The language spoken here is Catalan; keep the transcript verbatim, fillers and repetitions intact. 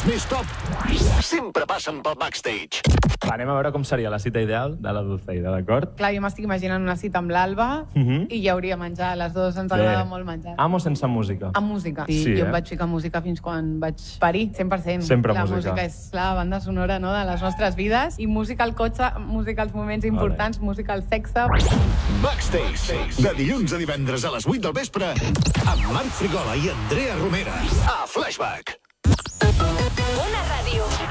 més top sempre passen pel backstage. Va, anem a veure com seria la cita ideal de la Dulceida, d'acord? Clar, jo m'estic imaginant una cita amb l'Alba Uh -huh. i hi hauria menjar. A les dues ens agrada molt menjar. Amb o sense música? Amb música. Sí, Sí, jo eh? em vaig ficar música fins quan vaig parir, cent per cent. Sempre la música. La música és la banda sonora, no?, de les nostres vides. I música al cotxe, música als moments importants, vale. Música al sexe. Backstage, de dilluns a divendres a les vuit del vespre, amb Marc Frigola i Andrea Romera. A Flashback. Una ràdio